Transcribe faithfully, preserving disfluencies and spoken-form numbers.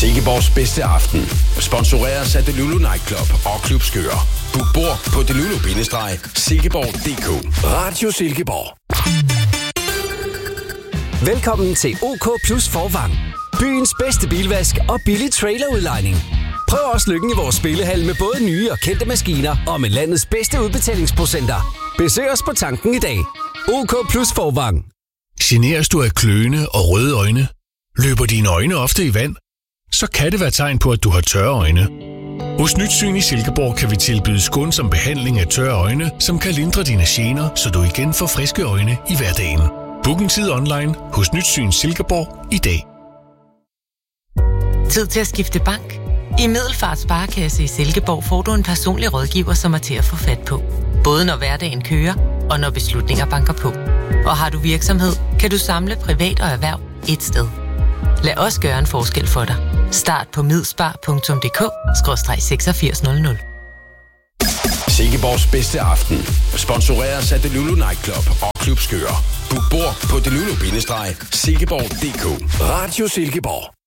Silkeborgs bedste aften sponsoreres af Delulu Nightclub og Klub Skør. Book bord på delulu bindestreg silkeborg punktum d k. Radio Silkeborg. Velkommen til OK Plus Forvang. Byens bedste bilvask og billig trailerudlejning. Prøv også lykken i vores spillehal med både nye og kendte maskiner og med landets bedste udbetalingsprocenter. Besøg os på tanken i dag. OK Plus Forvang. Generes du af kløende og røde øjne? Løber dine øjne ofte i vand? Så kan det være tegn på, at du har tørre øjne. Hos Nyt Syn i Silkeborg kan vi tilbyde skånsom behandling af tørre øjne, som kan lindre dine gener, så du igen får friske øjne i hverdagen. Book en tid online hos Nyt Syn Silkeborg i dag. Tid til at skifte bank? I Middelfart Sparekasse i Silkeborg får du en personlig rådgiver, som er til at få fat på. Både når hverdagen kører, og når beslutninger banker på. Og har du virksomhed, kan du samle privat og erhverv et sted. Lad os gøre en forskel for dig. Start på midspar punktum d k skråstreg seksogfirs nul nul. Silkeborgs bedste aften sponsoreres af Delulu Nightclub og Klub Skør. Book bord på delulu bindestreg silkeborg punktum d k. Radio Silkeborg.